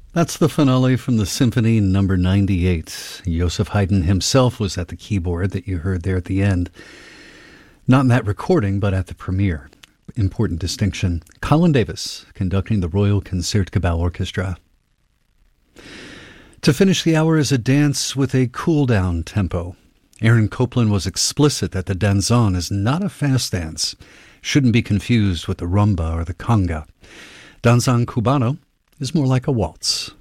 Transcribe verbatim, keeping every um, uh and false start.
That's the finale from the Symphony number ninety-eight. Joseph Haydn himself was at the keyboard that you heard there at the end. Not in that recording, but at the premiere. Important distinction. Colin Davis conducting the Royal Concertgebouw Orchestra. To finish the hour is a dance with a cool-down tempo. Aaron Copland was explicit that the danzón is not a fast dance. Shouldn't be confused with the rumba or the conga. Danzón cubano is more like a waltz.